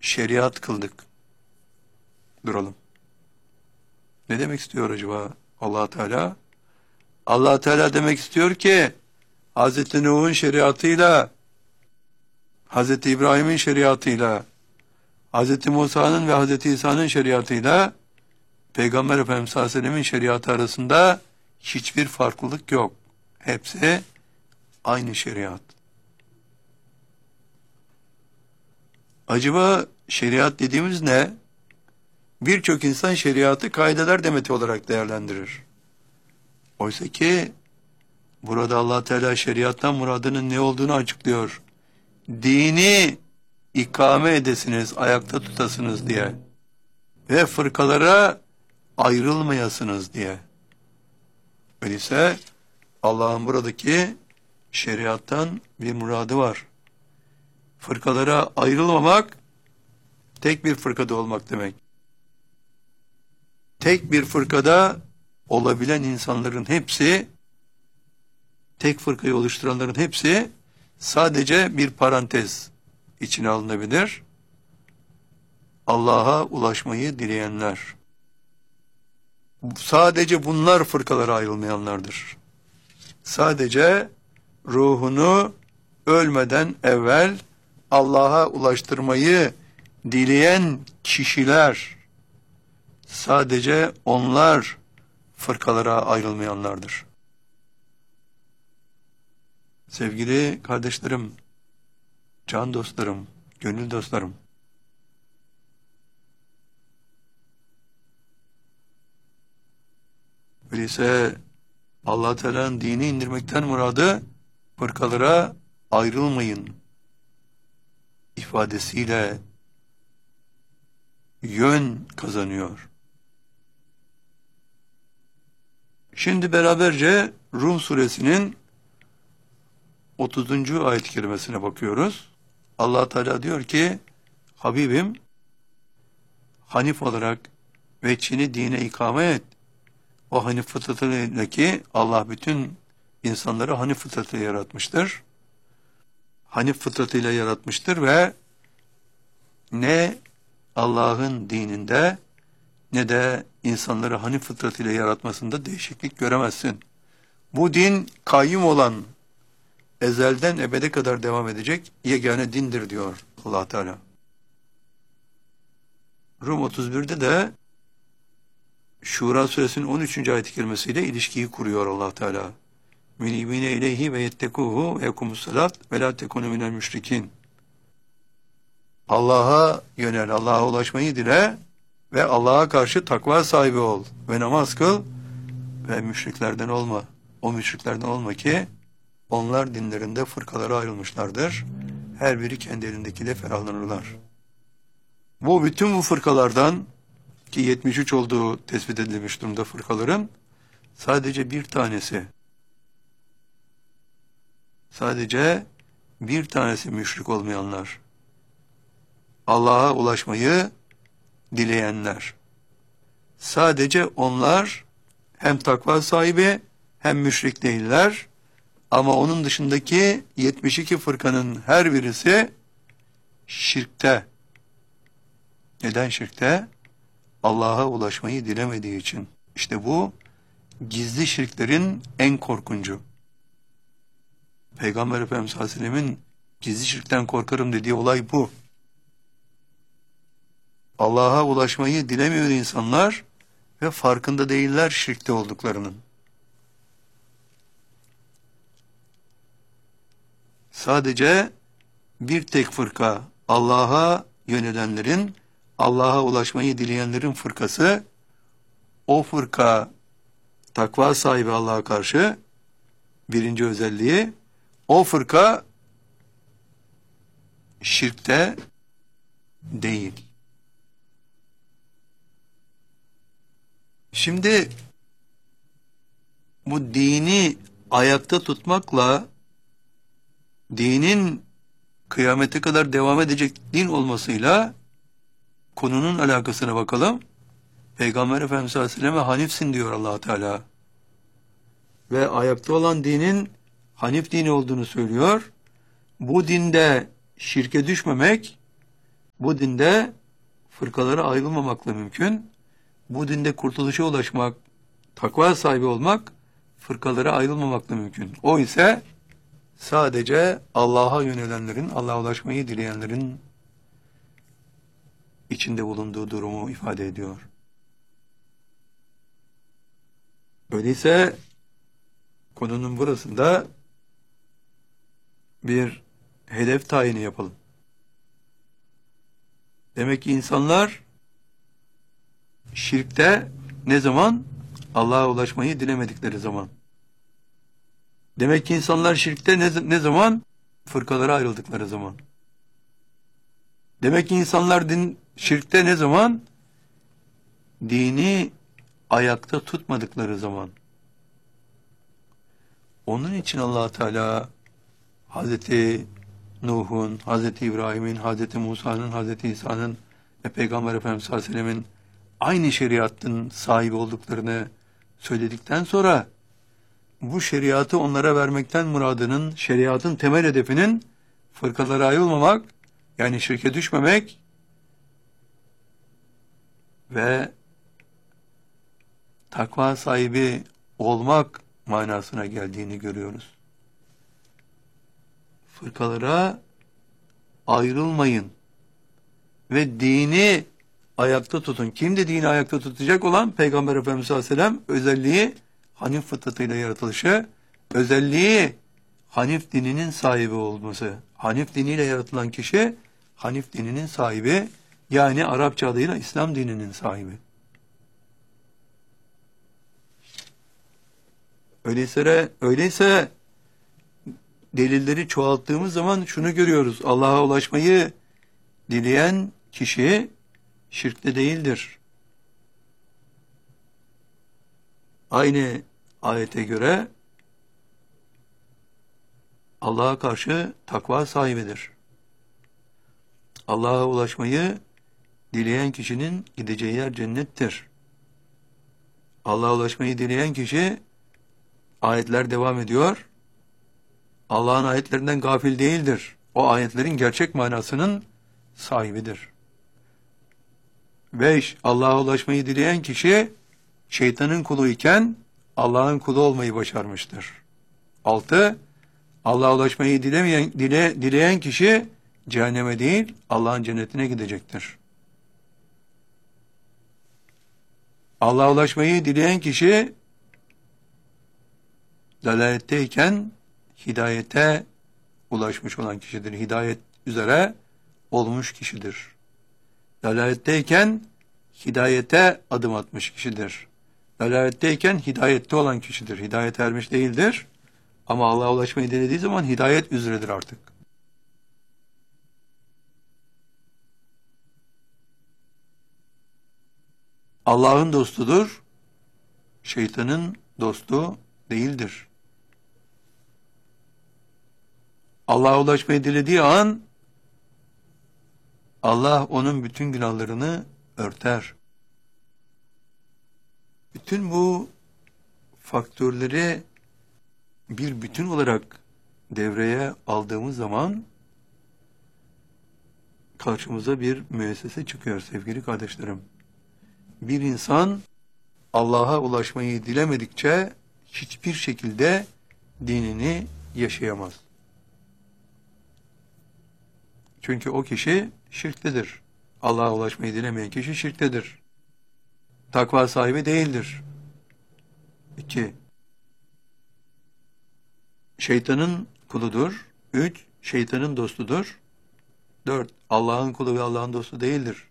şeriat kıldık. Duralım. Ne demek istiyor acaba Allah Teala? Allah Teala demek istiyor ki Hz. Nuh'un şeriatıyla, Hz. İbrahim'in şeriatıyla, Hz. Musa'nın ve Hz. İsa'nın şeriatıyla Peygamber Efendimiz sallallahu aleyhi ve sellem'in şeriatı arasında hiçbir farklılık yok. Hepsi aynı şeriat. Acaba şeriat dediğimiz ne? Birçok insan şeriatı kaideler demeti olarak değerlendirir. Oysa ki burada Allah Teala şeriattan muradının ne olduğunu açıklıyor. Dini ikame edesiniz, ayakta tutasınız diye ve fırkalara ayrılmayasınız diye. Öyleyse Allah'ın buradaki şeriattan bir muradı var. Fırkalara ayrılmamak, tek bir fırkada olmak demek. Tek bir fırkada olabilen insanların hepsi, tek fırkayı oluşturanların hepsi sadece bir parantez içine alınabilir. Allah'a ulaşmayı dileyenler. Sadece bunlar fırkalara ayrılmayanlardır. Sadece ruhunu ölmeden evvel Allah'a ulaştırmayı dileyen kişiler, sadece onlar fırkalara ayrılmayanlardır. Sevgili kardeşlerim, can dostlarım, gönül dostlarım, öyleyse Allah Teala'nın dini indirmekten muradı fırkalara ayrılmayın ifadesiyle yön kazanıyor. Şimdi beraberce Rum suresinin 30. ayet-i kerimesine bakıyoruz. Allah Teala diyor ki, Habibim, Hanif olarak veçhini dine ikame et. O Hanif fıtratıyla ki Allah bütün insanları Hanif fıtratıyla yaratmıştır. Hanif fıtratıyla yaratmıştır ve ne Allah'ın dininde ne de insanları Hanif fıtratıyla yaratmasında değişiklik göremezsin. Bu din kayyum olan, ezelden ebede kadar devam edecek yegane dindir diyor Allah Teala. Rum 31'de de Şura suresinin 13. ayet-i kerimesiyle ilişkiyi kuruyor Allah Teala. Münibine ileyhi ve yettekuhu ve yekumussalat ve la tekunu minel müşrikin. Allah'a yönel, Allah'a ulaşmayı dile ve Allah'a karşı takva sahibi ol ve namaz kıl ve müşriklerden olma. O müşriklerden olma ki onlar dinlerinde fırkalara ayrılmışlardır. Her biri kendi elindekiyle ferahlanırlar. Bütün bu fırkalardan ki 73 olduğu tespit edilmiş durumda fırkaların sadece bir tanesi müşrik olmayanlar. Allah'a ulaşmayı dileyenler. Sadece onlar hem takva sahibi hem müşrik değiller. Ama onun dışındaki 72 fırkanın her birisi şirkte. Neden şirkte? Allah'a ulaşmayı dilemediği için. İşte bu gizli şirklerin en korkuncu. Peygamber Efendimiz sallallahu aleyhi ve sellemin gizli şirkten korkarım dediği olay bu. Allah'a ulaşmayı dilemiyor insanlar ve farkında değiller şirkte olduklarının. Sadece bir tek fırka, Allah'a yönelenlerin, Allah'a ulaşmayı dileyenlerin fırkası, o fırka takva sahibi Allah'a karşı, birinci özelliği, o fırka şirkte değil. Şimdi bu dini ayakta tutmakla dinin kıyamete kadar devam edecek din olmasıyla konunun alakasına bakalım. Peygamber Efendimiz sallallahu aleyhi ve selleme hanifsin diyor Allah Teala. Ve ayakta olan dinin Hanif dini olduğunu söylüyor. Bu dinde şirke düşmemek, Bu dinde fırkalara ayrılmamakla mümkün. Bu dinde kurtuluşa ulaşmak, takva sahibi olmak, fırkalara ayrılmamakla mümkün. O ise sadece Allah'a yönelenlerin, Allah'a ulaşmayı dileyenlerin içinde bulunduğu durumu ifade ediyor. Öyleyse konunun burasında bir hedef tayini yapalım. Demek ki insanlar şirkte ne zaman? Allah'a ulaşmayı dilemedikleri zaman. Demek ki insanlar şirkte ne zaman? Fırkalara ayrıldıkları zaman. Demek ki insanlar şirkte ne zaman? Dini ayakta tutmadıkları zaman. Onun için Allah Teala Hazreti Nuh'un, Hazreti İbrahim'in, Hazreti Musa'nın, Hazreti İsa'nın ve Peygamber Efendimiz sallallahu aleyhi ve sellem'in aynı şeriatın sahibi olduklarını söyledikten sonra bu şeriatı onlara vermekten muradının, şeriatın temel hedefinin fırkalara ayrılmamak, yani şirke düşmemek ve takva sahibi olmak manasına geldiğini görüyoruz. Fırkalara ayrılmayın ve dini ayakta tutun. Kimdi dini ayakta tutacak olan? Peygamber Efendimiz sallallahu aleyhi ve sellem, özelliği Hanif fıtratıyla yaratılışı, özelliği Hanif dininin sahibi olması. Hanif diniyle yaratılan kişi, Hanif dininin sahibi, yani Arapça adıyla İslam dininin sahibi. Öyleyse delilleri çoğalttığımız zaman şunu görüyoruz. Allah'a ulaşmayı dileyen kişi şirkte değildir. Aynı ayete göre Allah'a karşı takva sahibidir. Allah'a ulaşmayı dileyen kişinin gideceği yer cennettir. Allah'a ulaşmayı dileyen kişi, ayetler devam ediyor, Allah'ın ayetlerinden gafil değildir. O ayetlerin gerçek manasının sahibidir. 5. Allah'a ulaşmayı dileyen kişi şeytanın kulu iken Allah'ın kulu olmayı başarmıştır. 6. Allah'a ulaşmayı dileyen kişi cehenneme değil Allah'ın cennetine gidecektir. Allah'a ulaşmayı dileyen kişi dalaletteyken hidayete ulaşmış olan kişidir. Hidayet üzere olmuş kişidir. Dalaletteyken hidayete adım atmış kişidir. Dalaletteyken hidayette olan kişidir. Hidayet ermiş değildir. Ama Allah'a ulaşmayı dilediği zaman hidayet üzeredir artık. Allah'ın dostudur. Şeytanın dostu değildir. Allah'a ulaşmayı dilediği an Allah onun bütün günahlarını örter. Bütün bu faktörleri bir bütün olarak devreye aldığımız zaman karşımıza bir müessese çıkıyor sevgili kardeşlerim. Bir insan Allah'a ulaşmayı dilemedikçe hiçbir şekilde dinini yaşayamaz. Çünkü o kişi şirktedir. Allah'a ulaşmayı dilemeyen kişi şirktedir. Takva sahibi değildir. 2. Şeytanın kuludur. 3. Şeytanın dostudur. 4. Allah'ın kulu ve Allah'ın dostu değildir.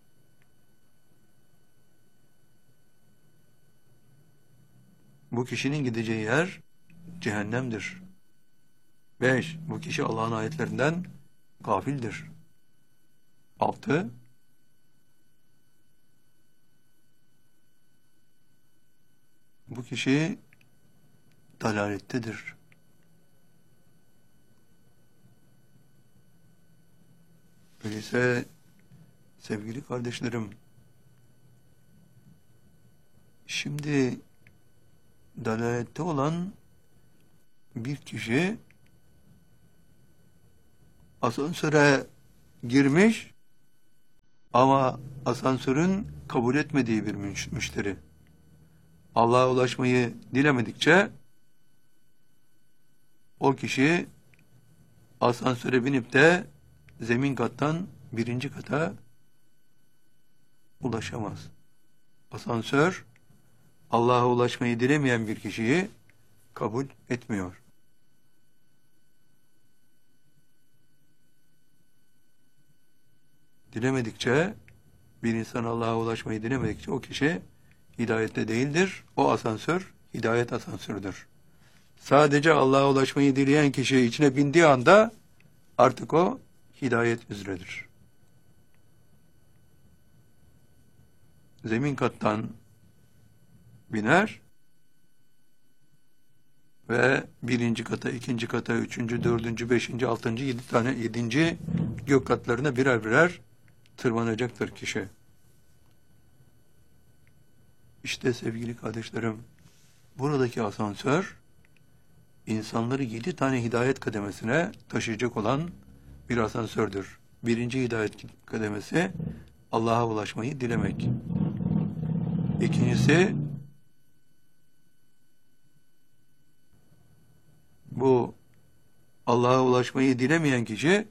Bu kişinin gideceği yer cehennemdir. 5. Bu kişi Allah'ın ayetlerinden gafildir. 6. Bu kişi dalalettedir. Öyleyse sevgili kardeşlerim, şimdi dalalette olan bir kişi asansöre girmiş, Ama asansörün kabul etmediği bir müşteri. Allah'a ulaşmayı dilemedikçe o kişi asansöre binip de zemin kattan birinci kata ulaşamaz. Asansör Allah'a ulaşmayı dilemeyen bir kişiyi kabul etmiyor. Dilemedikçe, bir insan Allah'a ulaşmayı dilemedikçe o kişi hidayette değildir. O asansör hidayet asansörüdür. Sadece Allah'a ulaşmayı dileyen kişi içine bindiği anda artık o hidayet üzeredir. Zemin kattan biner ve birinci kata, ikinci kata, üçüncü, dördüncü, beşinci, altıncı, yedinci gök katlarına birer birer tırmanacaktır kişi. İşte sevgili kardeşlerim, buradaki asansör, insanları 7 tane hidayet kademesine taşıyacak olan bir asansördür. Birinci hidayet kademesi, Allah'a ulaşmayı dilemek. İkincisi, bu Allah'a ulaşmayı dilemeyen kişi,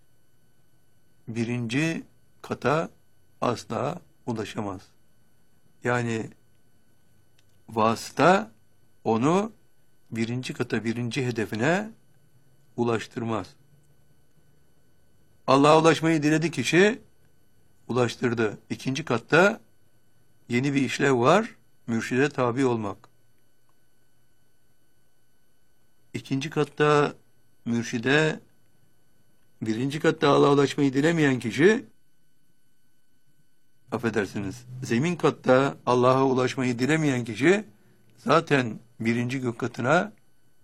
birinci kata asla ulaşamaz. Yani vasıta onu birinci kata, birinci hedefine ulaştırmaz. Allah'a ulaşmayı diledi kişi, ulaştırdı. İkinci katta yeni bir işlev var, mürşide tabi olmak. İkinci katta mürşide, birinci katta Allah'a ulaşmayı dilemeyen kişi, affedersiniz, zemin katta Allah'a ulaşmayı dilemeyen kişi, zaten birinci gök katına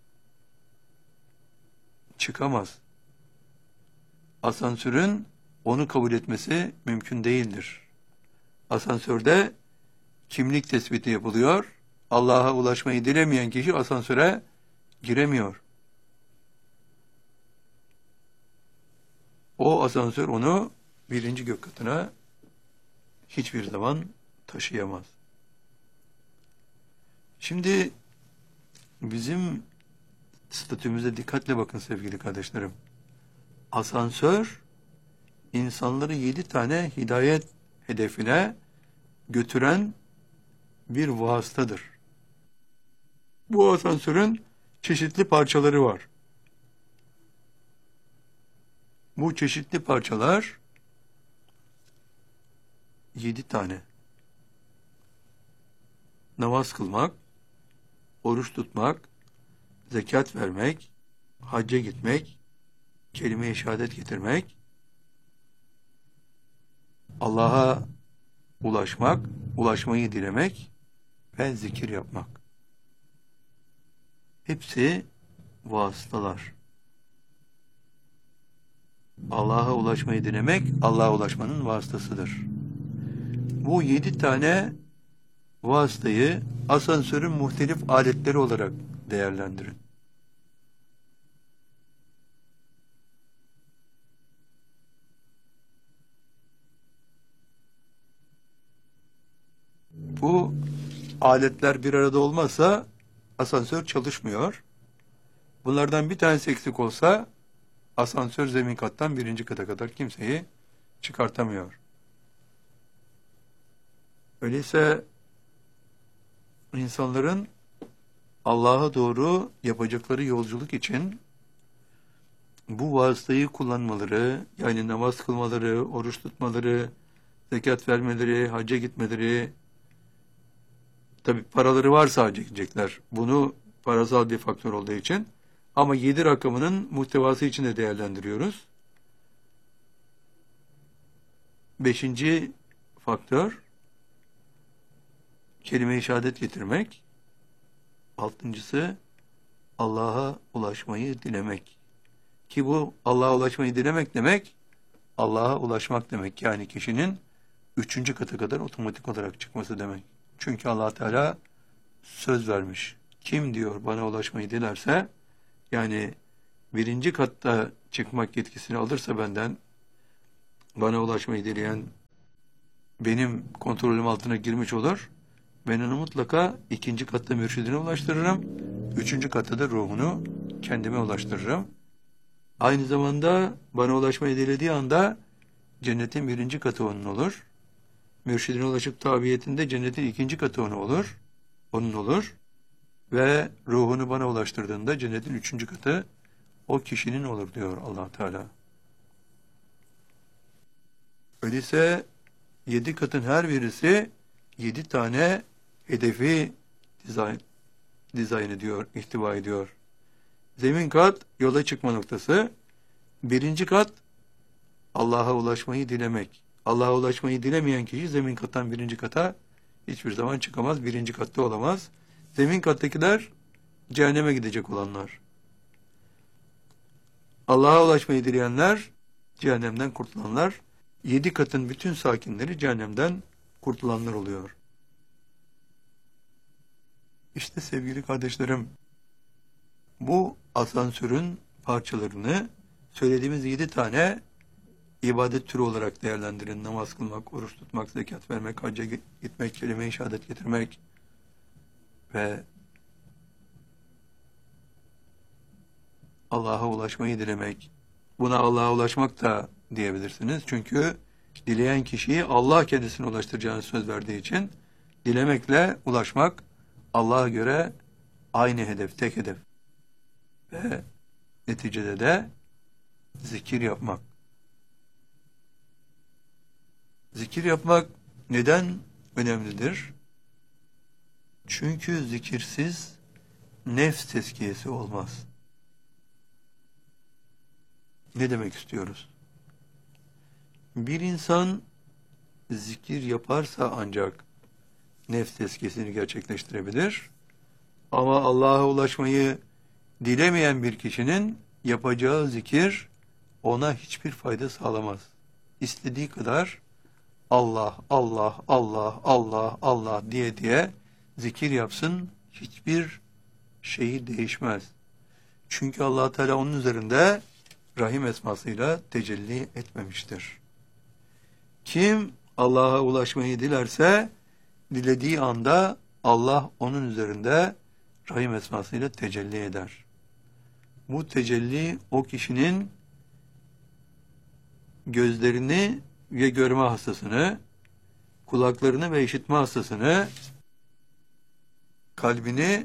çıkamaz. Asansörün onu kabul etmesi mümkün değildir. Asansörde kimlik tespiti yapılıyor. Allah'a ulaşmayı dilemeyen kişi asansöre giremiyor. O asansör onu birinci gök katına hiçbir zaman taşıyamaz. Şimdi bizim statümüze dikkatle bakın sevgili kardeşlerim. Asansör, insanları 7 tane hidayet hedefine götüren bir vasıtadır. Bu asansörün çeşitli parçaları var. Bu çeşitli parçalar 7 tane. Namaz kılmak, oruç tutmak, zekat vermek, hacca gitmek, kelime-i şehadet getirmek, Allah'a ulaşmak, ulaşmayı dilemek ve zikir yapmak. Hepsi vasıtalar. Allah'a ulaşmayı dilemek, Allah'a ulaşmanın vasıtasıdır. Bu 7 tane vasıtayı asansörün muhtelif aletleri olarak değerlendirin. Bu aletler bir arada olmazsa asansör çalışmıyor. Bunlardan bir tanesi eksik olsa asansör zemin kattan birinci kata kadar kimseyi çıkartamıyor. Öyleyse insanların Allah'a doğru yapacakları yolculuk için bu vasıtayı kullanmaları, yani namaz kılmaları, oruç tutmaları, zekat vermeleri, hacca gitmeleri, tabi paraları varsa hacca gidecekler. Bunu parasal bir faktör olduğu için. Ama 7 rakamının muhtevası için de değerlendiriyoruz. 5. faktör, kelime-i şehadet getirmek. 6.'sı, Allah'a ulaşmayı dilemek. Ki bu Allah'a ulaşmayı dilemek demek, Allah'a ulaşmak demek. Yani kişinin 3. kata kadar otomatik olarak çıkması demek. Çünkü Allah Teala söz vermiş. Kim diyor bana ulaşmayı dilerse, yani 1. katta çıkmak yetkisini alırsa benden, bana ulaşmayı dileyen benim kontrolüm altına girmiş olur. Ben onu mutlaka ikinci katta mürşidine ulaştırırım. Üçüncü katta da ruhunu kendime ulaştırırım. Aynı zamanda bana ulaşmayı dilediği anda cennetin birinci katı onun olur. Mürşidine ulaşıp tabiyetinde cennetin ikinci katı onun olur. Ve ruhunu bana ulaştırdığında cennetin üçüncü katı o kişinin olur diyor Allah Teala. Öyleyse 7 katın her birisi 7 tane hedefi dizayn ediyor, ihtiva ediyor. Zemin kat yola çıkma noktası. Birinci kat Allah'a ulaşmayı dilemek. Allah'a ulaşmayı dilemeyen kişi zemin kattan birinci kata hiçbir zaman çıkamaz. Birinci katta olamaz. Zemin kattakiler cehenneme gidecek olanlar. Allah'a ulaşmayı dileyenler cehennemden kurtulanlar. 7 katın bütün sakinleri cehennemden kurtulanlar oluyor. İşte sevgili kardeşlerim, bu asansörün parçalarını söylediğimiz 7 tane ibadet türü olarak değerlendirin. Namaz kılmak, oruç tutmak, zekat vermek, hacca gitmek, kelime-i şehadet getirmek ve Allah'a ulaşmayı dilemek. Buna Allah'a ulaşmak da diyebilirsiniz. Çünkü dileyen kişiyi Allah kendisine ulaştıracağını söz verdiği için dilemekle ulaşmak Allah'a göre aynı hedef, tek hedef. Ve neticede de zikir yapmak. Zikir yapmak neden önemlidir? Çünkü zikirsiz nefs tezkiyesi olmaz. Ne demek istiyoruz? Bir insan zikir yaparsa ancak nefs tezkiyesini gerçekleştirebilir. Ama Allah'a ulaşmayı dilemeyen bir kişinin yapacağı zikir ona hiçbir fayda sağlamaz. İstediği kadar Allah, Allah, Allah, Allah, Allah diye zikir yapsın, hiçbir şeyi değişmez. Çünkü Allah Teala onun üzerinde Rahim esmasıyla tecelli etmemiştir. Kim Allah'a ulaşmayı dilerse, dilediği anda Allah onun üzerinde Rahim esmasıyla tecelli eder. Bu tecelli o kişinin gözlerini ve görme hastasını, kulaklarını ve işitme hastasını, kalbini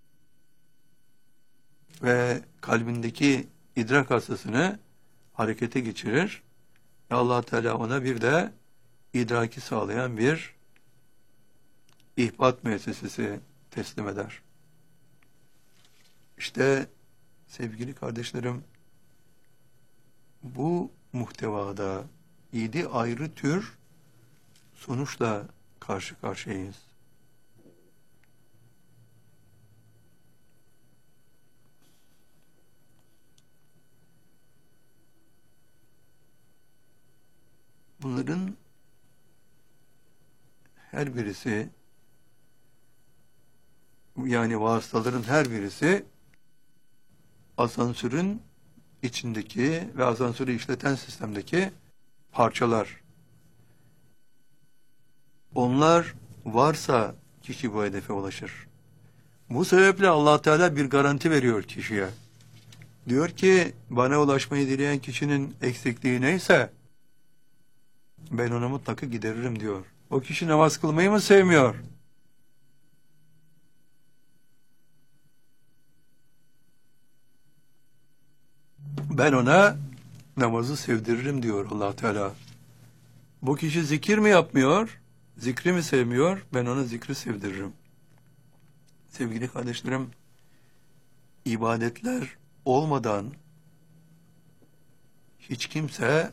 ve kalbindeki idrak hastasını harekete geçirir. Ve Allah Teala ona bir de idraki sağlayan bir ihbat müessesesi teslim eder. İşte sevgili kardeşlerim, bu muhtevada 7 ayrı tür sonuçla karşı karşıyayız. Bunların her birisi, yani vasıtaların her birisi asansörün içindeki ve asansörü işleten sistemdeki parçalar. Onlar varsa kişi bu hedefe ulaşır. Bu sebeple Allah Teala bir garanti veriyor kişiye. Diyor ki, bana ulaşmayı dileyen kişinin eksikliği neyse ben ona mutlaka gideririm diyor. O kişi namaz kılmayı mı sevmiyor? Ben ona namazı sevdiririm diyor Allah Teala. Bu kişi zikir mi yapmıyor? Zikri mi sevmiyor? Ben ona zikri sevdiririm. Sevgili kardeşlerim, ibadetler olmadan hiç kimse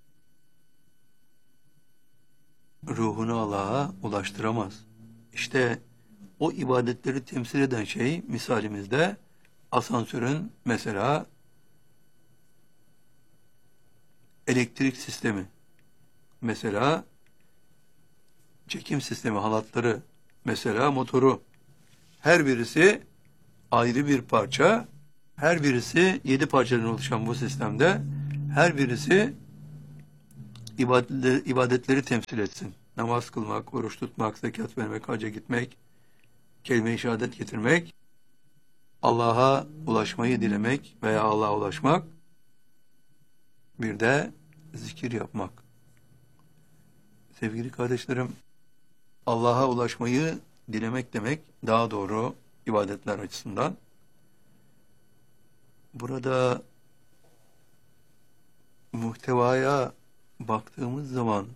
ruhunu Allah'a ulaştıramaz. İşte o ibadetleri temsil eden şey misalimizde asansörün mesela elektrik sistemi, mesela çekim sistemi, halatları, mesela motoru. Her birisi ayrı bir parça, her birisi 7 parçadan oluşan bu sistemde her birisi ibadetleri temsil etsin. namaz kılmak, oruç tutmak, zekat vermek, hacca gitmek, kelime-i şehadet getirmek, Allah'a ulaşmayı dilemek veya Allah'a ulaşmak, bir de zikir yapmak. Sevgili kardeşlerim, Allah'a ulaşmayı dilemek demek daha doğru ibadetler açısından. Burada muhtevaya baktığımız zaman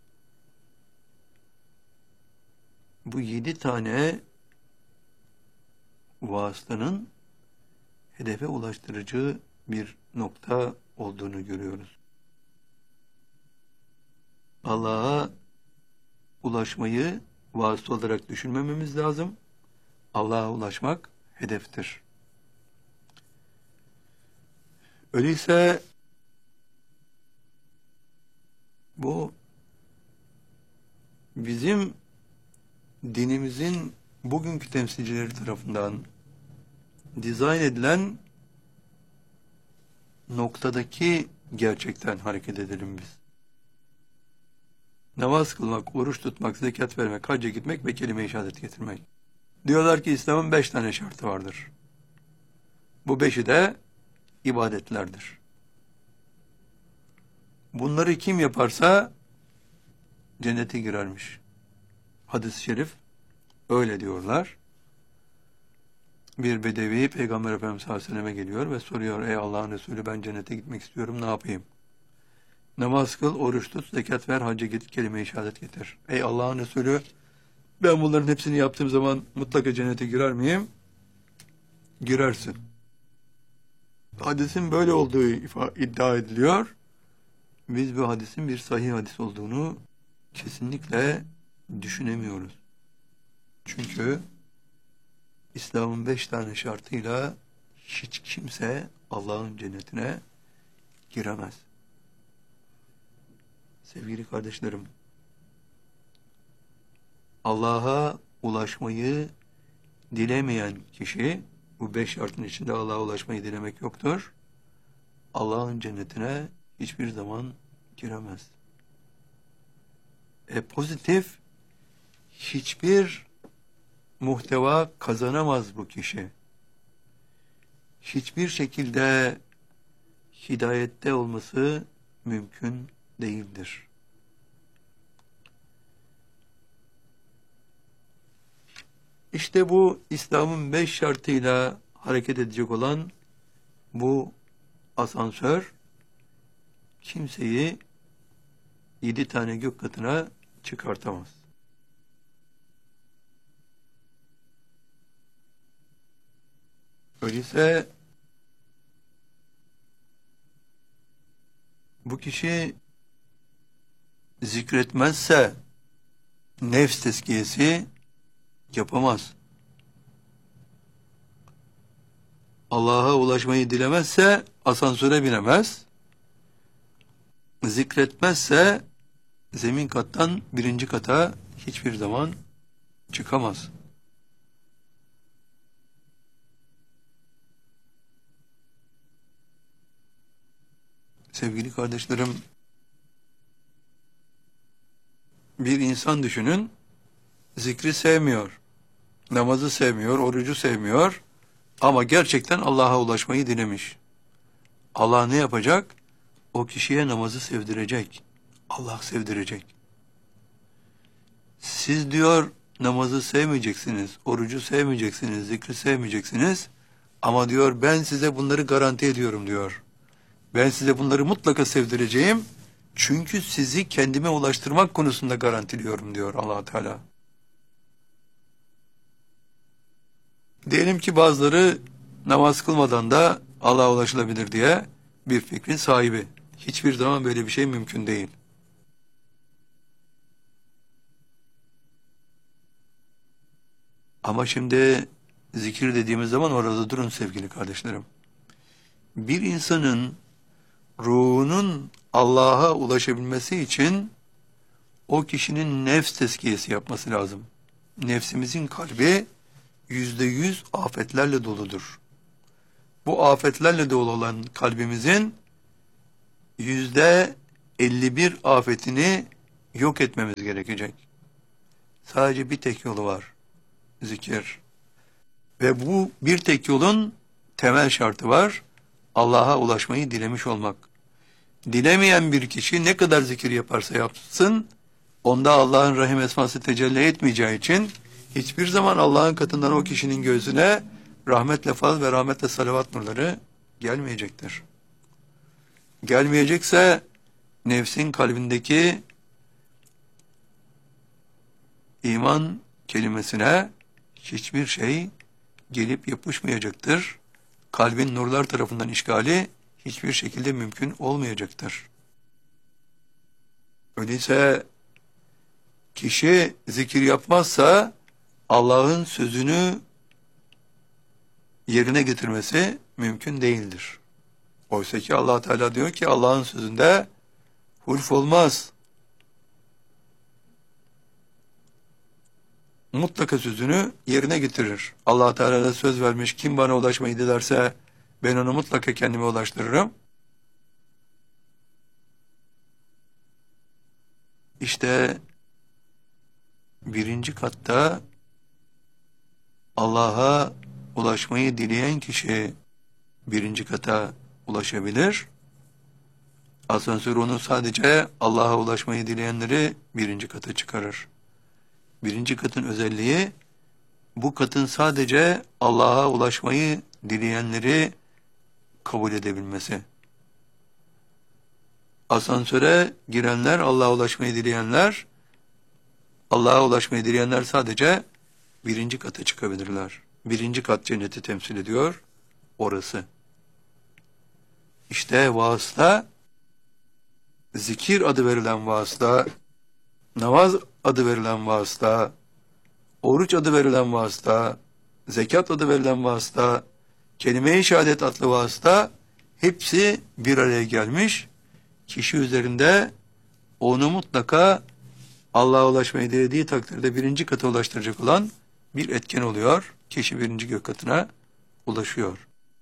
bu 7 tane vasıtanın hedefe ulaştırıcı bir nokta olduğunu görüyoruz. Allah'a ulaşmayı vasıta olarak düşünmememiz lazım. Allah'a ulaşmak hedeftir. Öyleyse bu bizim dinimizin bugünkü temsilcileri tarafından dizayn edilen noktadaki gerçekten hareket edelim biz. Namaz kılmak, oruç tutmak, zekat vermek, hacca gitmek ve kelime-i şehadet getirmek. Diyorlar ki İslam'ın 5 tane şartı vardır. Bu 5'i de ibadetlerdir. Bunları kim yaparsa cennete girermiş. Hadis-i şerif öyle diyorlar. Bir bedevi Peygamber Efendimiz sallallahu aleyhi ve selleme geliyor ve soruyor: ey Allah'ın Resulü, ben cennete gitmek istiyorum, ne yapayım? Namaz kıl, oruç tut, zekat ver, hacca git, kelime-i şehadet getir. Ey Allah'ın Resulü, ben bunların hepsini yaptığım zaman mutlaka cennete girer miyim? Girersin. Hadisin böyle olduğu iddia ediliyor. Biz bu hadisin bir sahih hadis olduğunu kesinlikle düşünemiyoruz. Çünkü İslam'ın 5 tane şartıyla hiç kimse Allah'ın cennetine giremez. Sevgili kardeşlerim, Allah'a ulaşmayı dilemeyen kişi, bu 5 şartın içinde Allah'a ulaşmayı dilemek yoktur, Allah'ın cennetine hiçbir zaman giremez. Pozitif hiçbir muhteva kazanamaz bu kişi. Hiçbir şekilde hidayette olması mümkün değildir. İşte bu İslam'ın 5 şartıyla hareket edecek olan bu asansör kimseyi 7 tane gök katına çıkartamaz. Öyleyse bu kişi zikretmezse nefs tezkiyesi yapamaz. Allah'a ulaşmayı dilemezse asansöre binemez. Zikretmezse zemin kattan 1. kata hiçbir zaman çıkamaz. Sevgili kardeşlerim, bir insan düşünün, zikri sevmiyor, namazı sevmiyor, orucu sevmiyor ama gerçekten Allah'a ulaşmayı dilemiş. Allah ne yapacak? O kişiye namazı sevdirecek. Allah sevdirecek. Siz diyor namazı sevmeyeceksiniz, orucu sevmeyeceksiniz, zikri sevmeyeceksiniz ama diyor ben size bunları garanti ediyorum diyor. Ben size bunları mutlaka sevdireceğim. Çünkü sizi kendime ulaştırmak konusunda garantiliyorum diyor Allah Teala. Diyelim ki bazıları namaz kılmadan da Allah'a ulaşılabilir diye bir fikrin sahibi. Hiçbir zaman böyle bir şey mümkün değil. Ama şimdi zikir dediğimiz zaman orada durun sevgili kardeşlerim. Bir insanın ruhunun Allah'a ulaşabilmesi için o kişinin nefs tezkiyesi yapması lazım. Nefsimizin kalbi %100 afetlerle doludur. Bu afetlerle dolu olan kalbimizin %51 afetini yok etmemiz gerekecek. Sadece bir tek yolu var. Zikir. Ve bu bir tek yolun temel şartı var. Allah'a ulaşmayı dilemiş olmak. Dilemeyen bir kişi ne kadar zikir yaparsa yapsın, onda Allah'ın rahim esması tecelli etmeyeceği için hiçbir zaman Allah'ın katından o kişinin göğsüne rahmetle faz ve rahmetle salavat nurları gelmeyecektir. Gelmeyecekse nefsin kalbindeki iman kelimesine hiçbir şey gelip yapışmayacaktır. Kalbin nurlar tarafından işgali hiçbir şekilde mümkün olmayacaktır. Öyleyse kişi zikir yapmazsa Allah'ın sözünü yerine getirmesi mümkün değildir. Oysa ki Allah Teala diyor ki Allah'ın sözünde hulf olmaz. Mutlaka sözünü yerine getirir. Allah Teala da söz vermiş, kim bana ulaşmayı dilerse ben onu mutlaka kendime ulaştırırım. İşte birinci katta Allah'a ulaşmayı dileyen kişi birinci kata ulaşabilir. Asansör onu sadece Allah'a ulaşmayı dileyenleri birinci kata çıkarır. Birinci katın özelliği, bu katın sadece Allah'a ulaşmayı dileyenleri kabul edebilmesi. Asansöre girenler, Allah'a ulaşmayı dileyenler, Allah'a ulaşmayı dileyenler sadece birinci kata çıkabilirler. Birinci kat cenneti temsil ediyor, orası. İşte vasıta, zikir adı verilen vasıta, namaz adı verilen vasıta, oruç adı verilen vasıta, zekat adı verilen vasıta, kelime-i şehadet adlı vasıta, hepsi bir araya gelmiş. Kişi üzerinde onu mutlaka Allah'a ulaşmayı dilediği takdirde birinci kata ulaştıracak olan bir etken oluyor. Kişi birinci gök katına ulaşıyor.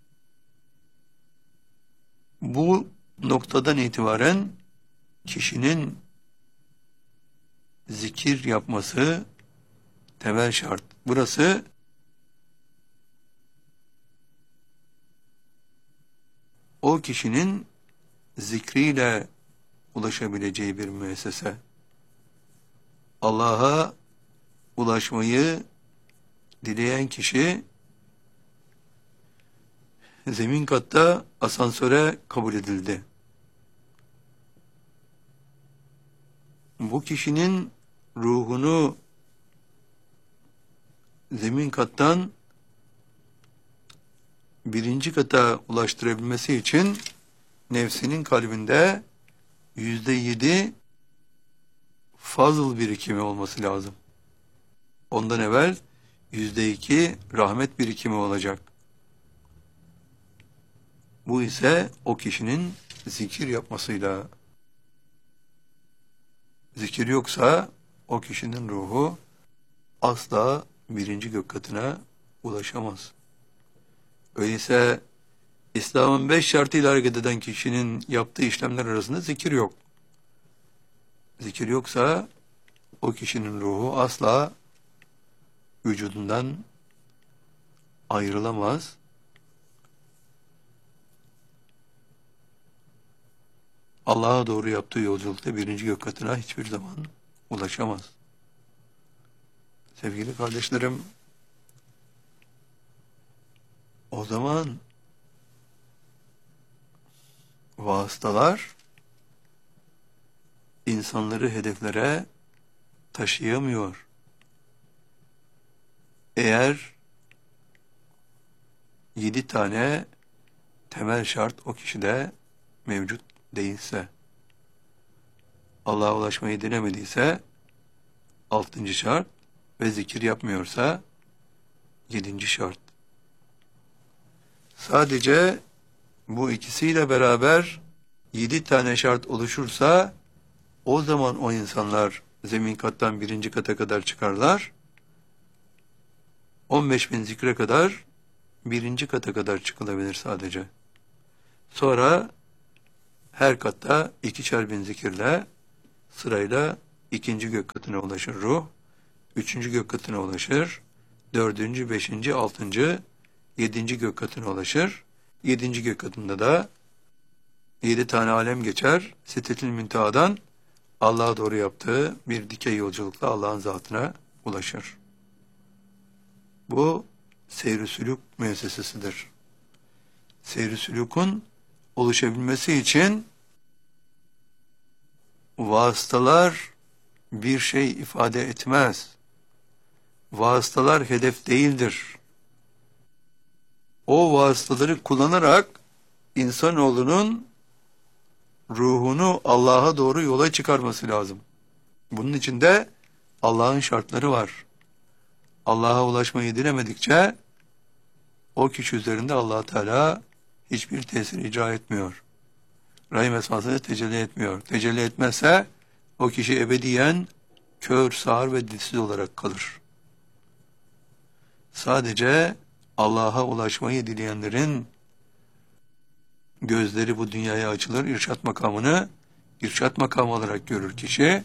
Bu noktadan itibaren kişinin zikir yapması temel şart. Burası o kişinin zikriyle ulaşabileceği bir müessese. Allah'a ulaşmayı dileyen kişi zemin katta asansöre kabul edildi. Bu kişinin ruhunu zemin kattan birinci kata ulaştırabilmesi için nefsinin kalbinde %7 fazıl birikimi olması lazım. Ondan evvel %2 rahmet birikimi olacak. Bu ise o kişinin zikir yapmasıyla. Zikir yoksa o kişinin ruhu asla birinci gök katına ulaşamaz. Öyleyse İslam'ın 5 şartıyla hareket eden kişinin yaptığı işlemler arasında zikir yok. Zikir yoksa o kişinin ruhu asla vücudundan ayrılamaz. Allah'a doğru yaptığı yolculukta birinci gök katına hiçbir zaman ulaşamaz. Sevgili kardeşlerim, o zaman vasıtalar insanları hedeflere taşıyamıyor. Eğer 7 tane temel şart o kişide mevcut değilse, Allah'a ulaşmayı dilemediyse 6. şart ve zikir yapmıyorsa 7. şart. Sadece bu ikisiyle beraber 7 tane şart oluşursa o zaman o insanlar zemin kattan birinci kata kadar çıkarlar. 15.000 zikre kadar birinci kata kadar çıkılabilir sadece. Sonra her katta 2'şer bin zikirle sırayla ikinci gök katına ulaşır ruh, üçüncü gök katına ulaşır, dördüncü, beşinci, altıncı, yedinci gök katına ulaşır. Yedinci gök katında da 7 tane alem geçer. Sidretül Münteha'dan Allah'a doğru yaptığı bir dikey yolculukla Allah'ın zatına ulaşır. Bu seyr-i sülûk müessesesidir. Seyr-i sülûkun oluşabilmesi için vasıtalar bir şey ifade etmez. Vasıtalar hedef değildir. O vasıtaları kullanarak insanoğlunun ruhunu Allah'a doğru yola çıkarması lazım. Bunun için de Allah'ın şartları var. Allah'a ulaşmayı dilemedikçe o kişi üzerinde Allah Teala hiçbir tesir icra etmiyor. Rahim esmasını tecelli etmiyor. Tecelli etmezse o kişi ebediyen kör, sağır ve dilsiz olarak kalır. Sadece Allah'a ulaşmayı dileyenlerin gözleri bu dünyaya açılır, irşat makamını irşat makamı olarak görür kişi.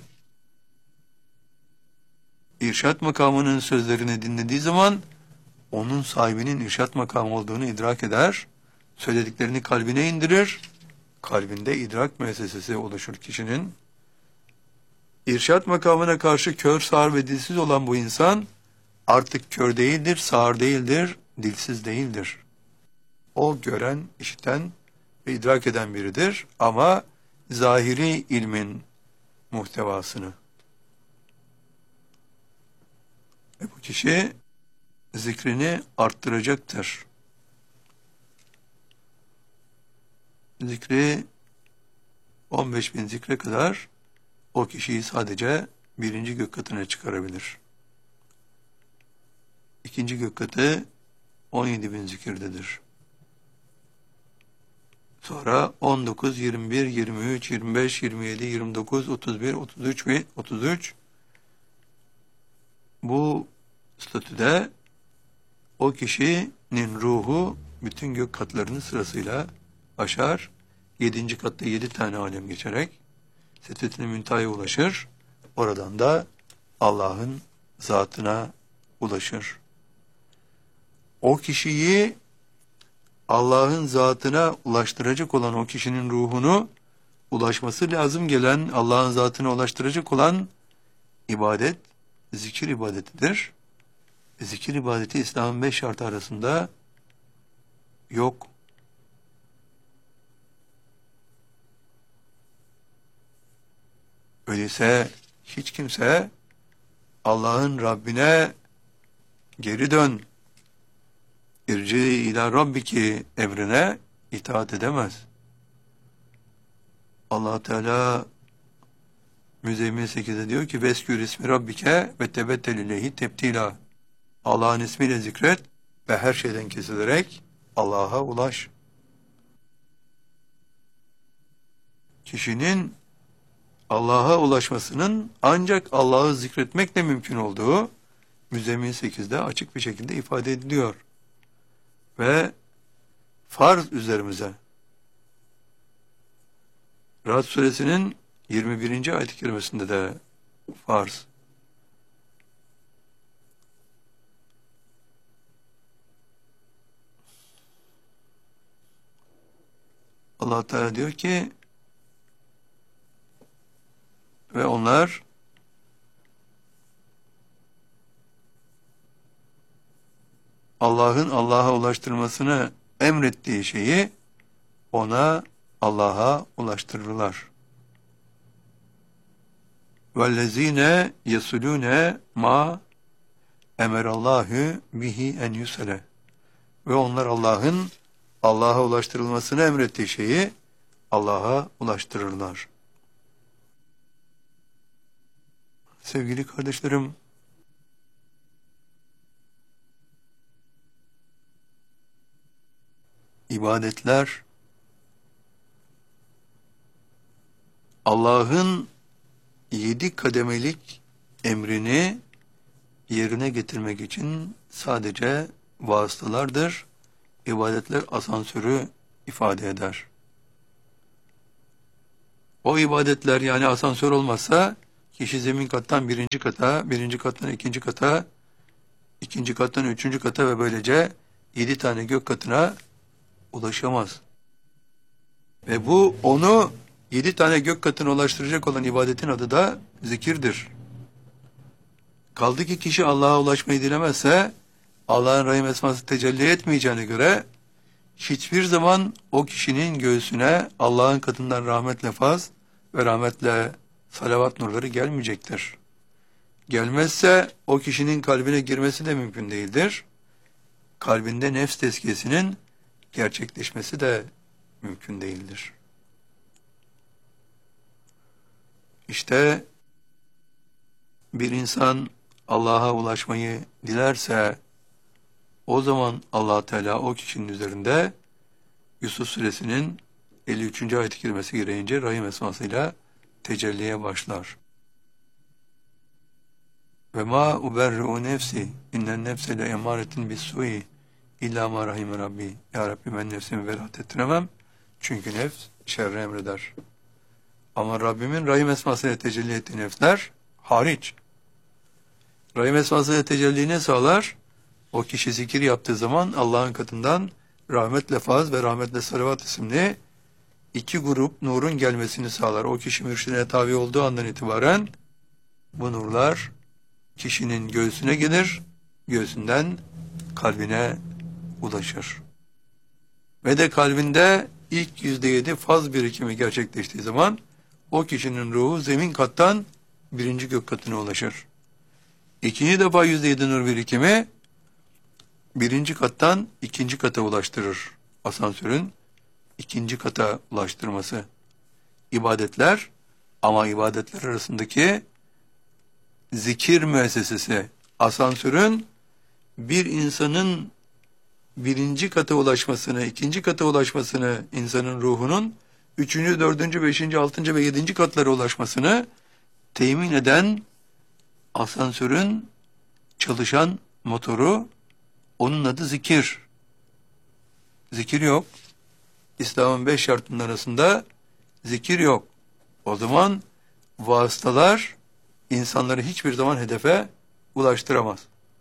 İrşat makamının sözlerini dinlediği zaman onun sahibinin irşat makamı olduğunu idrak eder. Söylediklerini kalbine indirir. Kalbinde idrak müessesesi oluşur kişinin. İrşat makamına karşı kör, sağır ve dilsiz olan bu insan artık kör değildir, sağır değildir, dilsiz değildir. O gören, işiten ve idrak eden biridir ama zahiri ilmin muhtevasını. Bu kişi zikrini arttıracaktır. Zikri 15.000 zikre kadar o kişiyi sadece birinci gök katına çıkarabilir. İkinci gök katı 17.000 zikirdedir. Sonra 19, 21, 23, 25, 27, 29, 31, 33 ve 33 bu statüde o kişinin ruhu bütün gök katlarını sırasıyla aşar. 7. katta 7 tane alem geçerek Sidretül Münteha'ya ulaşır. Oradan da Allah'ın zatına ulaşır. O kişiyi Allah'ın zatına ulaştıracak olan o kişinin ruhunu ulaşması lazım gelen Allah'ın zatına ulaştıracak olan ibadet, zikir ibadetidir. Zikir ibadeti İslam'ın 5 şartı arasında yok. Öyleyse hiç kimse Allah'ın Rabbine geri dön, irci ila rabbiki emrine itaat edemez. Allah Teala Müzzemmil 8'de diyor ki veskür ismi rabbike ve tebettel ileyhi tebtila. Allah'ın ismiyle zikret ve her şeyden kesilerek Allah'a ulaş. Kişinin Allah'a ulaşmasının ancak Allah'ı zikretmekle mümkün olduğu Müzzemmil 8'de açık bir şekilde ifade ediliyor. Ve farz üzerimize. Ra'd suresinin 21. ayet-i kerimesinde de farz. Allah Teala diyor ki ve onlar Allah'ın Allah'a ulaştırmasını emrettiği şeyi ona Allah'a ulaştırırlar. وَالَّذ۪ينَ يَسُلُونَ مَا اَمَرَ bihi en yusele. Ve onlar Allah'ın Allah'a ulaştırılmasını emrettiği şeyi Allah'a ulaştırırlar. Sevgili kardeşlerim, ibadetler Allah'ın 7 kademelik emrini yerine getirmek için sadece vasıtalardır. İbadetler asansörü ifade eder. O ibadetler yani asansör olmazsa Kişi zemin kattan birinci kata, birinci kattan ikinci kata, ikinci kattan üçüncü kata ve böylece 7 tane gök katına ulaşamaz. Ve bu onu 7 tane gök katına ulaştıracak olan ibadetin adı da zikirdir. Kaldı ki kişi Allah'a ulaşmayı dilemezse, Allah'ın rahim esması tecelli etmeyeceğine göre, hiçbir zaman o kişinin göğsüne Allah'ın katından rahmetle faz ve rahmetle salavat nurları gelmeyecektir. Gelmezse o kişinin kalbine girmesi de mümkün değildir. Kalbinde nefs tezkiyesinin gerçekleşmesi de mümkün değildir. İşte bir insan Allah'a ulaşmayı dilerse, o zaman Allah Teala o kişinin üzerinde Yusuf Suresinin 53. ayet-i kerimesi gereğince rahim esmasıyla tecelliye başlar. Ve ma uberri'u nefsi innen nefse le emaretin bis-sui illa ma rahime rabbi. Ya Rabbi, ben nefsimi velat ettiremem. Çünkü nefs şerri emreder. Ama Rabbimin rahim esmasıyla tecelli ettiği nefsler hariç. Rahim esmasıyla tecelli ne sağlar? O kişi zikir yaptığı zaman Allah'ın katından rahmetle faz ve rahmetle salavat isimli 2 grup nurun gelmesini sağlar. O kişi mürşidine tabi olduğu andan itibaren bu nurlar kişinin göğsüne gelir, göğsünden kalbine ulaşır. Ve de kalbinde ilk %7 faz birikimi gerçekleştiği zaman o kişinin ruhu zemin kattan birinci gök katına ulaşır. İkinci defa %7 nur birikimi birinci kattan ikinci kata ulaştırır. Asansörün ikinci kata ulaştırması. İbadetler, ama ibadetler arasındaki zikir müessesesi, asansörün bir insanın birinci kata ulaşmasını, ikinci kata ulaşmasını, insanın ruhunun üçüncü, dördüncü, beşinci, altıncı ve yedinci katlara ulaşmasını temin eden asansörün çalışan motoru, onun adı zikir. Zikir yok. İslam'ın 5 şartının arasında zikir yok. O zaman vasıtalar insanları hiçbir zaman hedefe ulaştıramaz.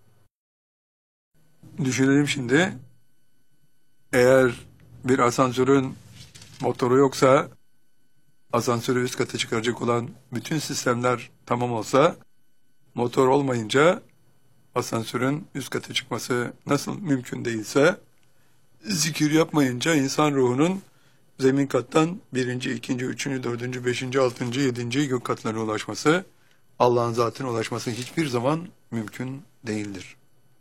Düşünelim şimdi. Eğer bir asansörün motoru yoksa, asansörü üst kata çıkaracak olan bütün sistemler tamam olsa, motor olmayınca asansörün üst kata çıkması nasıl mümkün değilse, zikir yapmayınca insan ruhunun zemin kattan birinci, ikinci, üçüncü, dördüncü, beşinci, altıncı, yedinci gök katlarına ulaşması, Allah'ın zatına ulaşması hiçbir zaman mümkün değildir.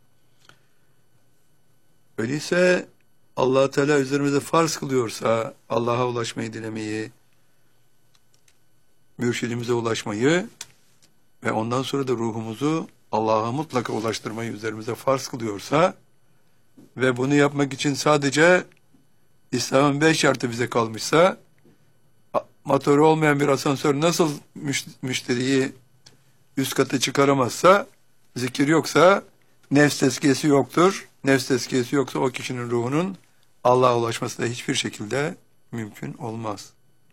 Öyleyse Allah Teala üzerimize farz kılıyorsa Allah'a ulaşmayı dilemeyi, mürşidimize ulaşmayı ve ondan sonra da ruhumuzu Allah'a mutlaka ulaştırmayı üzerimize farz kılıyorsa ve bunu yapmak için sadece İslam'ın 5 şartı bize kalmışsa, motoru olmayan bir asansör nasıl müşteriyi üst kata çıkaramazsa, zikir yoksa nefs tezkiyesi yoktur. Nefs tezkiyesi yoksa o kişinin ruhunun Allah'a ulaşması da hiçbir şekilde mümkün olmaz.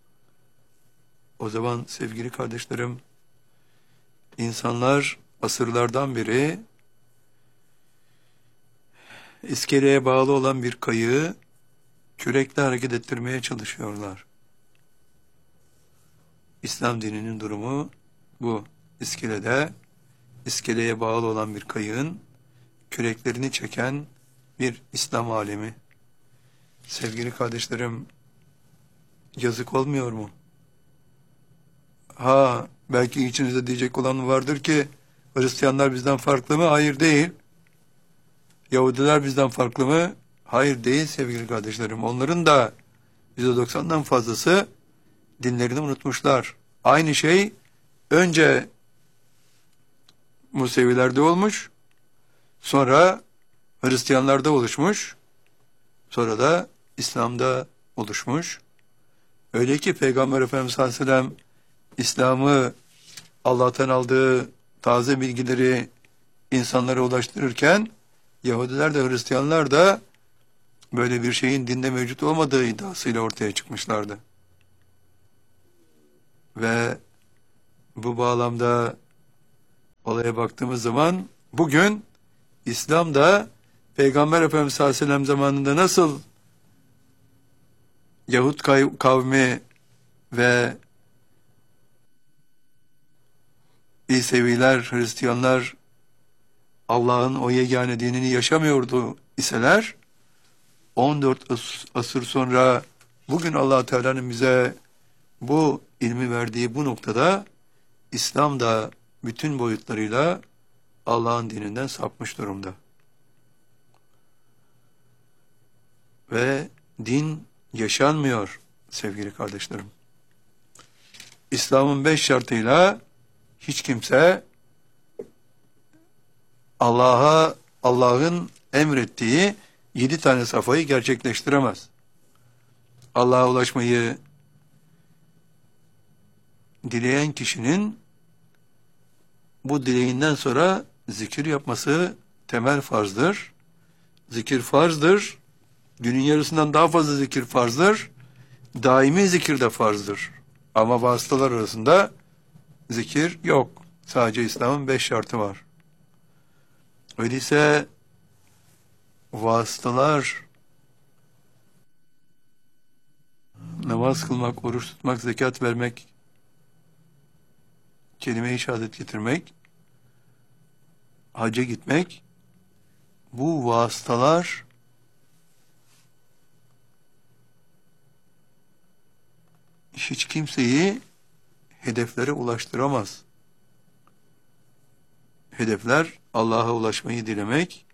O zaman sevgili kardeşlerim, insanlar asırlardan beri iskeleye bağlı olan bir kayığı kürekle hareket ettirmeye çalışıyorlar. İslam dininin durumu bu. İskeleye bağlı olan bir kayığın küreklerini çeken bir İslam alemi. Sevgili kardeşlerim, yazık olmuyor mu? Belki içinizde diyecek olan vardır ki, Hristiyanlar bizden farklı mı? Hayır, değil. Yahudiler bizden farklı mı? Hayır, değil sevgili kardeşlerim. Onların da %90'dan fazlası dinlerini unutmuşlar. Aynı şey önce Musevilerde olmuş, sonra Hristiyanlarda oluşmuş, sonra da İslam'da oluşmuş. Öyle ki Peygamber Efendimiz sallallahu aleyhi ve sellem İslam'ı, Allah'tan aldığı taze bilgileri insanlara ulaştırırken, Yahudiler de Hristiyanlar da böyle bir şeyin dinde mevcut olmadığı iddiasıyla ortaya çıkmışlardı. Ve Bu bağlamda olaya baktığımız zaman bugün İslam'da Peygamber Efendimiz sallallahu aleyhi ve sellem zamanında nasıl Yahut kavmi ve İseviler, Hristiyanlar Allah'ın o yegane dinini yaşamıyordu iseler, 14 asır sonra bugün Allah Teala'nın bize bu ilmi verdiği bu noktada İslam da bütün boyutlarıyla Allah'ın dininden sapmış durumda. Ve din yaşanmıyor sevgili kardeşlerim. İslam'ın 5 şartıyla hiç kimse Allah'ın emrettiği 7 tane safhayı gerçekleştiremez. Allah'a ulaşmayı dileyen kişinin bu dileğinden sonra zikir yapması temel farzdır. Zikir farzdır. Günün yarısından daha fazla zikir farzdır. Daimi zikir de farzdır. Ama vasıtalar arasında zikir yok. Sadece İslam'ın 5 şartı var. Öyleyse vasıtalar, namaz kılmak, oruç tutmak, zekat vermek, kelime-i şehadet getirmek, hacca gitmek, bu vasıtalar hiç kimseyi hedeflere ulaştıramaz. Hedefler Allah'a ulaşmayı dilemek,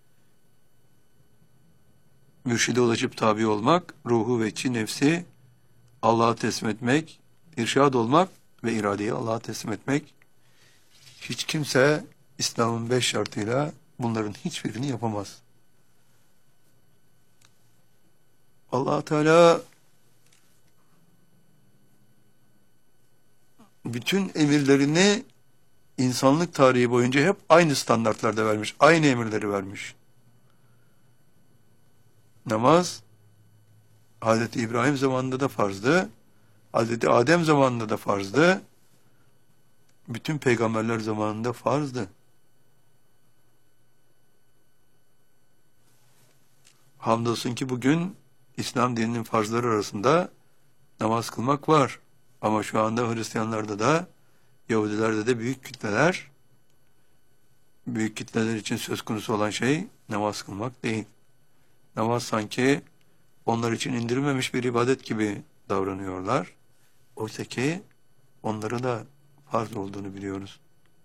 mürşide ulaşıp tabi olmak, ruhu ve içi nefsi Allah'a teslim etmek, irşad olmak ve iradeyi Allah'a teslim etmek. Hiç kimse İslam'ın 5 şartıyla bunların hiçbirini yapamaz. Allah Teala bütün emirlerini insanlık tarihi boyunca hep aynı standartlarda vermiş, aynı emirleri vermiş. Namaz Hazreti İbrahim zamanında da farzdı, Hazreti Adem zamanında da farzdı, bütün peygamberler zamanında farzdı. Hamdolsun ki bugün İslam dininin farzları arasında namaz kılmak var. Ama şu anda Hristiyanlarda da, Yahudilerde de büyük kitleler için söz konusu olan şey namaz kılmak değil. Namaz sanki onlar için indirilmemiş bir ibadet gibi davranıyorlar. Oysa ki onlara da farz olduğunu biliyoruz.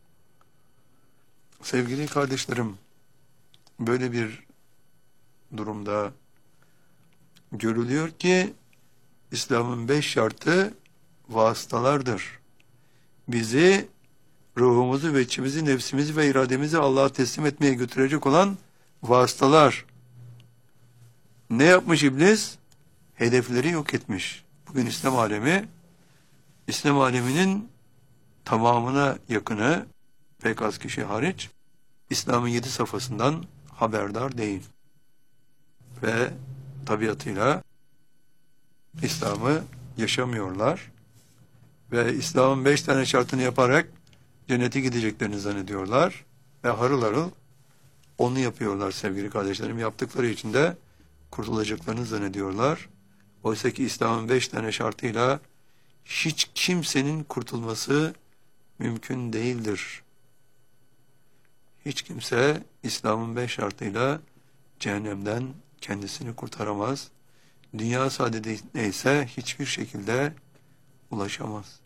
Sevgili kardeşlerim, böyle bir durumda görülüyor ki İslam'ın 5 şartı vasıtalardır. Bizi, ruhumuzu ve içimizi, nefsimizi ve irademizi Allah'a teslim etmeye götürecek olan vasıtalar. Ne yapmış iblis? Hedefleri yok etmiş. Bugün İslam aleminin tamamına yakını, pek az kişi hariç, İslam'ın 7 safhasından haberdar değil. Ve tabiatıyla İslam'ı yaşamıyorlar. Ve İslam'ın 5 tane şartını yaparak cennete gideceklerini zannediyorlar. Ve harıl harıl onu yapıyorlar sevgili kardeşlerim. Yaptıkları için de kurtulacaklarını zannediyorlar. Oysa ki İslam'ın 5 tane şartıyla hiç kimsenin kurtulması mümkün değildir. Hiç kimse İslam'ın 5 şartıyla cehennemden kendisini kurtaramaz. Dünya saadetine ise hiçbir şekilde ulaşamaz.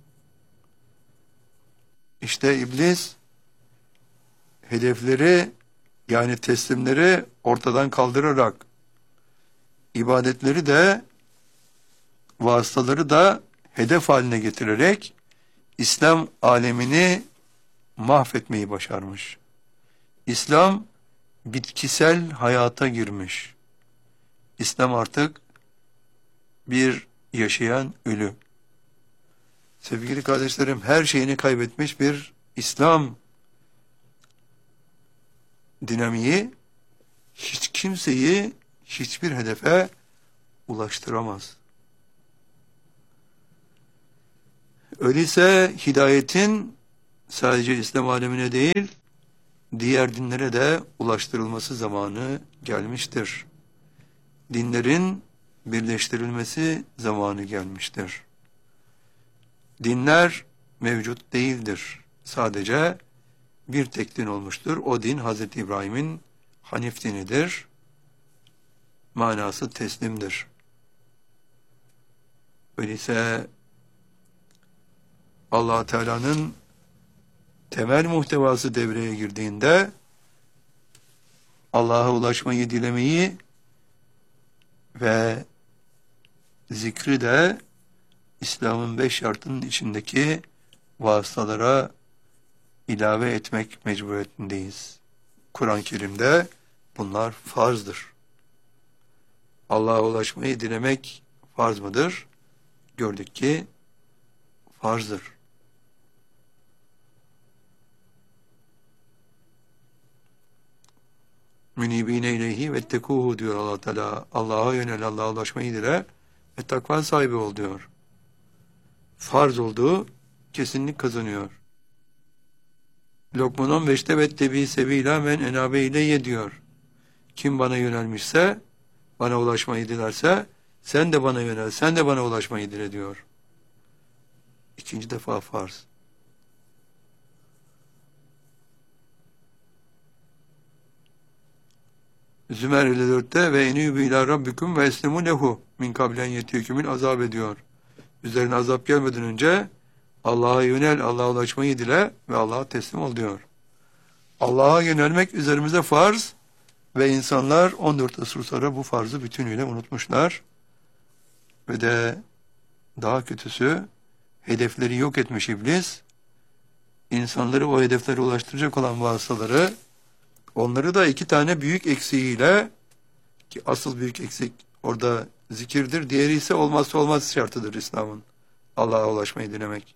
İşte iblis hedefleri, yani teslimleri ortadan kaldırarak ibadetleri de vasıtaları da hedef haline getirerek İslam alemini mahvetmeyi başarmış. İslam bitkisel hayata girmiş. İslam artık bir yaşayan ölü. Sevgili kardeşlerim, her şeyini kaybetmiş bir İslam dinamiği hiç kimseyi hiçbir hedefe ulaştıramaz. Öyleyse hidayetin sadece İslam alemine değil, diğer dinlere de ulaştırılması zamanı gelmiştir. Dinlerin birleştirilmesi zamanı gelmiştir. Dinler mevcut değildir. Sadece bir tek din olmuştur. O din Hazreti İbrahim'in Hanif dinidir. Manası teslimdir. Öyleyse Allah Teala'nın temel muhtevası devreye girdiğinde Allah'a ulaşmayı dilemeyi ve zikri de İslam'ın 5 şartının içindeki vasıtalara ilave etmek mecburiyetindeyiz. Kur'an-ı Kerim'de bunlar farzdır. Allah'a ulaşmayı dilemek farz mıdır? Gördük ki farzdır. Münibine ileyhi ve tekuhu diyor Allah Teala. Allah'a yönel, Allah'a ulaşmayı dile ve takva sahibi ol diyor. Farz olduğu kesinlik kazanıyor. Lokman 15'te vettebi sebila men enabe ile ye diyor. Kim bana yönelmişse, bana ulaşmayı dilerse, sen de bana yönel, sen de bana ulaşmayı dile diyor. İkinci defa farz. Zümer 54'te ve enübü ila rabbikum ve eslimu lehu min kablen yetiyekümün azap ediyor. Üzerine azap gelmeden önce Allah'a yönel, Allah'a ulaşmayı dile ve Allah'a teslim ol diyor. Allah'a yönelmek üzerimize farz ve insanlar 14 asır sonra bu farzı bütünüyle unutmuşlar. Ve de daha kötüsü hedefleri yok etmiş iblis. İnsanları o hedeflere ulaştıracak olan vasıtaları, onları da 2 tane büyük eksiğiyle, ki asıl büyük eksik orada zikirdir, diğeri ise olmazsa olmaz şartıdır İslam'ın. Allah'a ulaşmayı dilemek.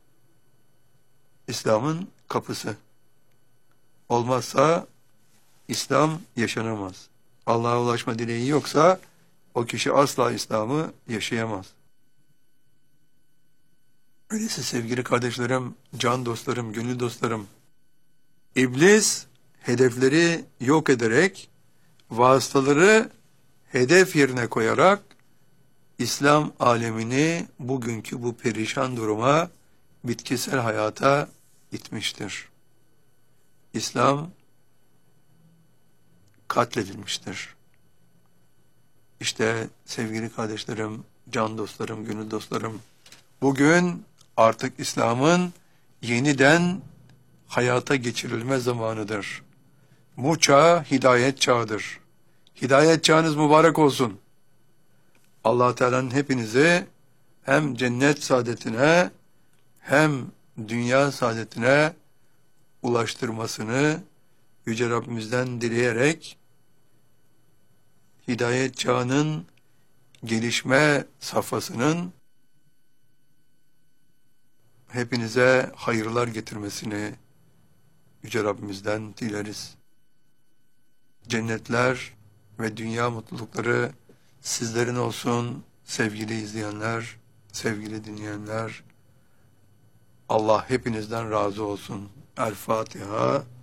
İslam'ın kapısı. Olmazsa İslam yaşanamaz. Allah'a ulaşma dileği yoksa o kişi asla İslam'ı yaşayamaz. Öyleyse sevgili kardeşlerim, can dostlarım, gönül dostlarım, İblis hedefleri yok ederek, vasıtaları hedef yerine koyarak İslam alemini bugünkü bu perişan duruma, bitkisel hayata itmiştir. İslam katledilmiştir. İşte sevgili kardeşlerim, can dostlarım, gönül dostlarım, bugün artık İslam'ın yeniden hayata geçirilme zamanıdır. Bu çağ hidayet çağıdır. Hidayet çağınız mübarek olsun. Allah Teala'nın hepinizi hem cennet saadetine hem dünya saadetine ulaştırmasını Yüce Rabbimizden dileyerek hidayet çağının gelişme safhasının hepinize hayırlar getirmesini Yüce Rabbimizden dileriz. Cennetler ve dünya mutlulukları sizlerin olsun sevgili izleyenler, sevgili dinleyenler. Allah hepinizden razı olsun. El Fatiha.